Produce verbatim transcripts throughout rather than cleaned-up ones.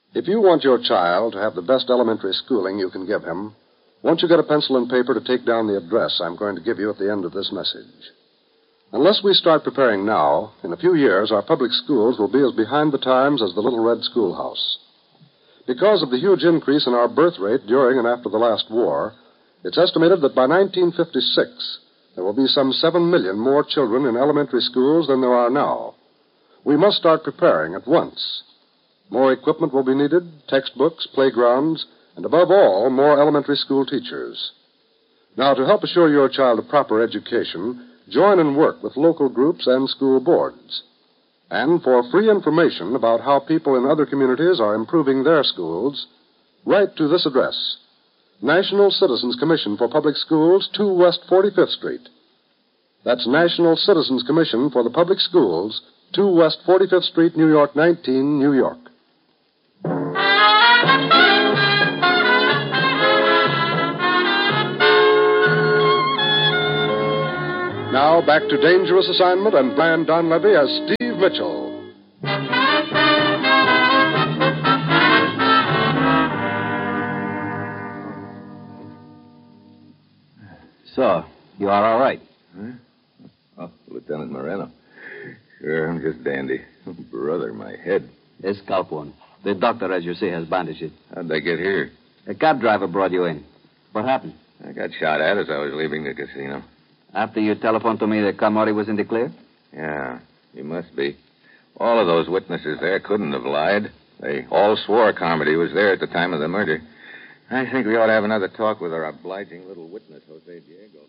If you want your child to have the best elementary schooling you can give him, won't you get a pencil and paper to take down the address I'm going to give you at the end of this message? Unless we start preparing now, in a few years, our public schools will be as behind the times as the Little Red Schoolhouse. Because of the huge increase in our birth rate during and after the last war, it's estimated that by nineteen fifty-six, there will be some seven million more children in elementary schools than there are now. We must start preparing at once. More equipment will be needed, textbooks, playgrounds, and above all, more elementary school teachers. Now, to help assure your child a proper education, join and work with local groups and school boards. And for free information about how people in other communities are improving their schools, write to this address, National Citizens Commission for Public Schools, two West forty-fifth Street. That's National Citizens Commission for the Public Schools, two West forty-fifth Street, New York, nineteen, New York. Now, back to Dangerous Assignment and Brian Donlevy as Steve Mitchell. So, you are all right? Huh? Oh, Lieutenant Moreno. Sure, I'm just dandy. Brother, my head. A scalp wound. The doctor, as you say, has bandaged it. How'd they get here? A cab driver brought you in. What happened? I got shot at as I was leaving the casino. After you telephoned to me that Camorri was in the clear? Yeah, he must be. All of those witnesses there couldn't have lied. They all swore Carmody was there at the time of the murder. I think we ought to have another talk with our obliging little witness, Jose Diego.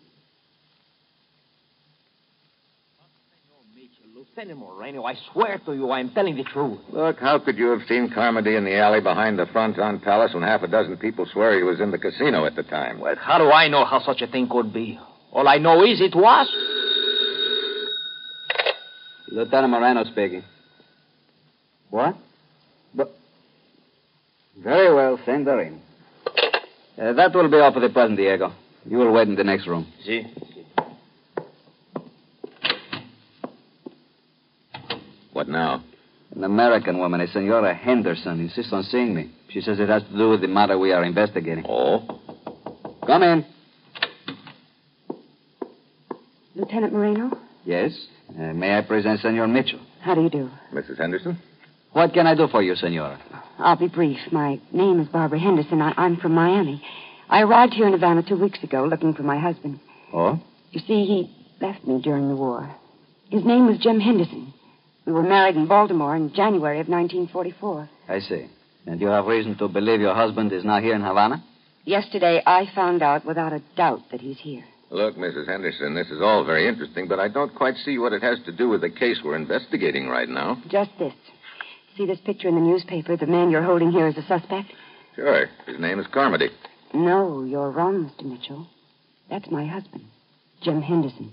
Lieutenant Moreno, I swear to you I'm telling the truth. Look, how could you have seen Carmody in the alley behind the Fronton Palace when half a dozen people swear he was in the casino at the time? Well, how do I know how such a thing could be? All I know is it was. Lieutenant Moreno speaking. What? But... Very well, send her in. Uh, that will be all for the present, Diego. You will wait in the next room. See? What now? An American woman, a Senora Henderson, insists on seeing me. She says it has to do with the matter we are investigating. Oh? Come in. Lieutenant Moreno? Yes? Uh, may I present Senor Mitchell? How do you do? Missus Henderson? What can I do for you, Senora? I'll be brief. My name is Barbara Henderson. I- I'm from Miami. I arrived here in Havana two weeks ago looking for my husband. Oh? You see, he left me during the war. His name was Jim Henderson. We were married in Baltimore in January of nineteen forty-four. I see. And you have reason to believe your husband is now here in Havana? Yesterday, I found out without a doubt that he's here. Look, Missus Henderson, this is all very interesting, but I don't quite see what it has to do with the case we're investigating right now. Just this. See this picture in the newspaper? The man you're holding here is a suspect? Sure. His name is Carmody. No, you're wrong, Mister Mitchell. That's my husband, Jim Henderson.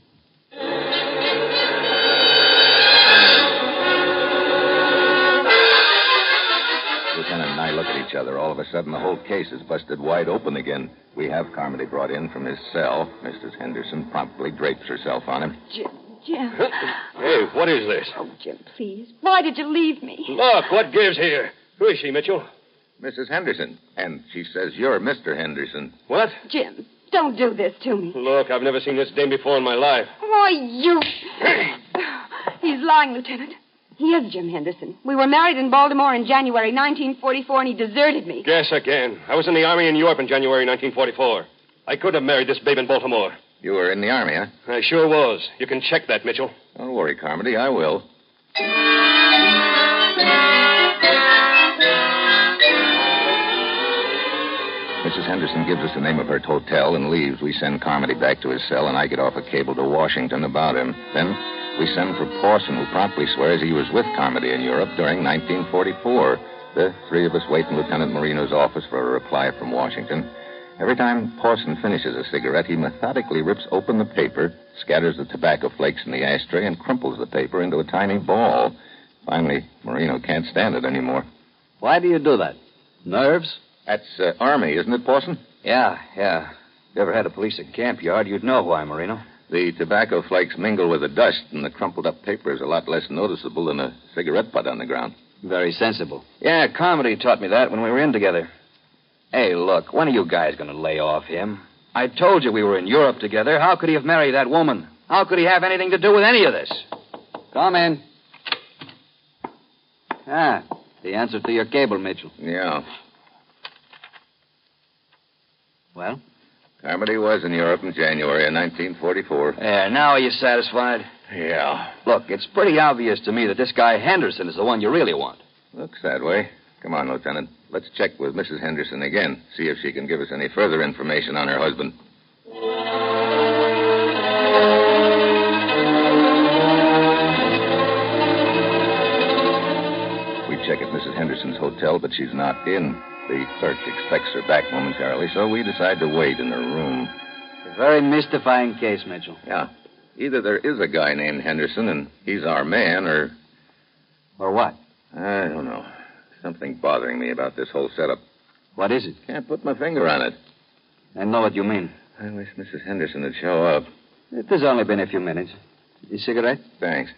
Lieutenant and I look at each other. All of a sudden, the whole case is busted wide open again. We have Carmody brought in from his cell. Missus Henderson promptly drapes herself on him. Jim, Jim. Hey, what is this? Oh, Jim, please. Why did you leave me? Look, what gives here? Who is she, Mitchell? Missus Henderson. And she says you're Mister Henderson. What? Jim, don't do this to me. Look, I've never seen this dame before in my life. Why, you... He's lying, Lieutenant. He is Jim Henderson. We were married in Baltimore in January nineteen forty-four, and he deserted me. Guess again. I was in the Army in Europe in January nineteen forty-four. I could have married this babe in Baltimore. You were in the Army, huh? I sure was. You can check that, Mitchell. Don't worry, Carmody. I will. Missus Henderson gives us the name of her hotel and leaves. We send Carmody back to his cell, and I get off a cable to Washington about him. Then we send for Pawson, who promptly swears he was with Carmody in Europe during nineteen forty-four. The three of us wait in Lieutenant Marino's office for a reply from Washington. Every time Pawson finishes a cigarette, he methodically rips open the paper, scatters the tobacco flakes in the ashtray, and crumples the paper into a tiny ball. Finally, Marino can't stand it anymore. Why do you do that? Nerves? That's uh, Army, isn't it, Pawson? Yeah, yeah. If you ever had a police at camp yard, you'd know why, Marino. The tobacco flakes mingle with the dust, and the crumpled up paper is a lot less noticeable than a cigarette butt on the ground. Very sensible. Yeah, Carmody taught me that when we were in together. Hey, look, when are you guys going to lay off him? I told you we were in Europe together. How could he have married that woman? How could he have anything to do with any of this? Come in. Ah, the answer to your cable, Mitchell. Yeah. Well? Carmody was in Europe in January of nineteen forty-four. Yeah, now are you satisfied? Yeah. Look, it's pretty obvious to me that this guy Henderson is the one you really want. Looks that way. Come on, Lieutenant. Let's check with Missus Henderson again. See if she can give us any further information on her husband. We check at Missus Henderson's hotel, but she's not in. The clerk expects her back momentarily, so we decide to wait in her room. A very mystifying case, Mitchell. Yeah. Either there is a guy named Henderson, and he's our man, or... Or what? I don't know. Something bothering me about this whole setup. What is it? Can't put my finger on it. I know what you mean. I wish Missus Henderson would show up. It has only been a few minutes. A cigarette? Thanks.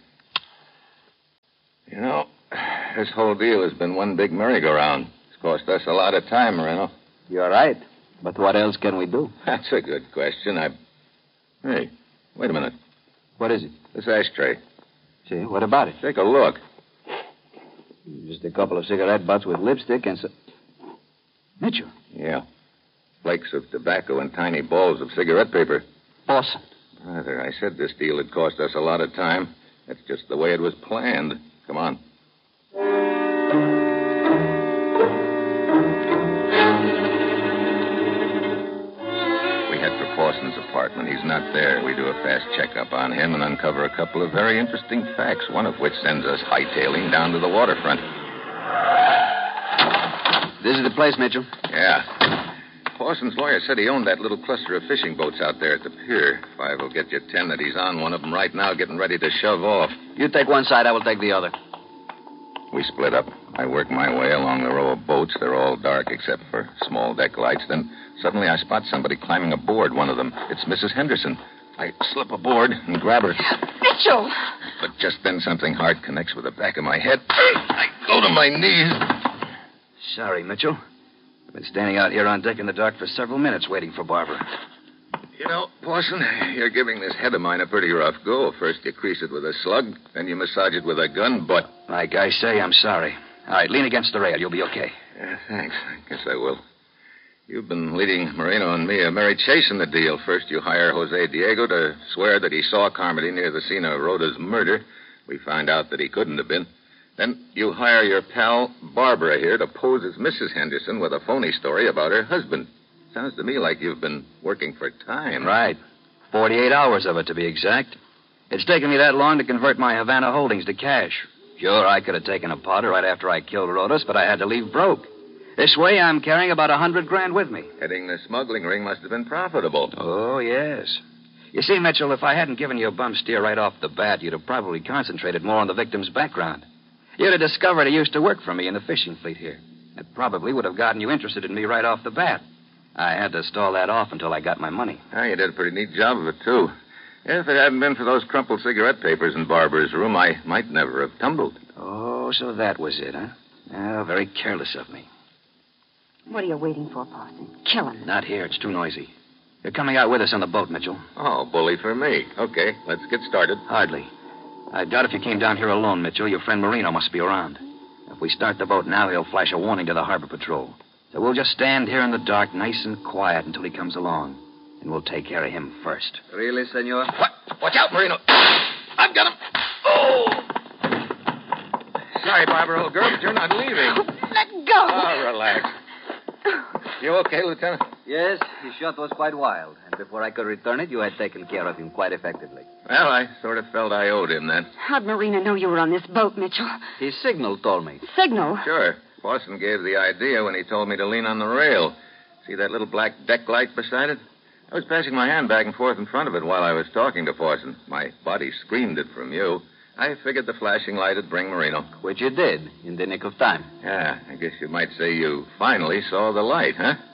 You know, this whole deal has been one big merry-go-round. It's cost us a lot of time, Moreno. You're right. But what else can we do? That's a good question. I... Hey, wait a minute. What is it? This ashtray. See, what about it? Take a look. Just a couple of cigarette butts with lipstick and so... Mitchell. Yeah. Flakes of tobacco and tiny balls of cigarette paper. Awesome. Rather, I said this deal had cost us a lot of time. That's just the way it was planned. Come on. We head for Parsons' apartment. He's not there. We do a fast checkup on him and uncover a couple of very interesting facts, one of which sends us hightailing down to the waterfront. This is the place, Mitchell. Yeah. Parsons' lawyer said he owned that little cluster of fishing boats out there at the pier. Five will get you ten that he's on one of them right now, getting ready to shove off. You take one side, I will take the other. We split up. I work my way along the row of boats. They're all dark except for small deck lights. Then suddenly I spot somebody climbing aboard one of them. It's Missus Henderson. I slip aboard and grab her. Mitchell! But just then something hard connects with the back of my head. I go to my knees. Sorry, Mitchell. I've been standing out here on deck in the dark for several minutes waiting for Barbara. You know, Parson, you're giving this head of mine a pretty rough go. First you crease it with a slug, then you massage it with a gun butt. Like I say, I'm sorry. All right, lean against the rail. You'll be okay. Yeah, thanks. I guess I will. You've been leading Moreno and me a merry chase in the deal. First you hire Jose Diego to swear that he saw Carmody near the scene of Rhoda's murder. We find out that he couldn't have been. Then you hire your pal Barbara here to pose as Missus Henderson with a phony story about her husband. Sounds to me like you've been working for time. Right. Forty-eight hours of it, to be exact. It's taken me that long to convert my Havana holdings to cash. Sure, I could have taken a powder right after I killed Rodas, but I had to leave broke. This way, I'm carrying about a hundred grand with me. Heading the smuggling ring must have been profitable. Oh, yes. You see, Mitchell, if I hadn't given you a bum steer right off the bat, you'd have probably concentrated more on the victim's background. You'd have discovered he used to work for me in the fishing fleet here. It probably would have gotten you interested in me right off the bat. I had to stall that off until I got my money. Ah, you did a pretty neat job of it, too. If it hadn't been for those crumpled cigarette papers in Barbara's room, I might never have tumbled. Oh, so that was it, huh? Oh, very careless of me. What are you waiting for, Parson? Kill him. Not here. It's too noisy. You're coming out with us on the boat, Mitchell. Oh, bully for me. Okay, let's get started. Hardly. I doubt if you came down here alone, Mitchell. Your friend Marino must be around. If we start the boat now, he'll flash a warning to the harbor patrol. So we'll just stand here in the dark, nice and quiet, until he comes along. And we'll take care of him first. Really, senor? What? Watch out, Marino. I've got him. Oh! Sorry, Barbara, old girl, but you're not leaving. Let go. Oh, relax. You okay, Lieutenant? Yes, his shot was quite wild. And before I could return it, you had taken care of him quite effectively. Well, I sort of felt I owed him that. How'd Marina know you were on this boat, Mitchell? His signal told me. Signal? Sure. Parson gave the idea when he told me to lean on the rail. See that little black deck light beside it? I was passing my hand back and forth in front of it while I was talking to Parson. My body screamed it from you. I figured the flashing light would bring Marino. Which you did, in the nick of time. Yeah, I guess you might say you finally saw the light, huh?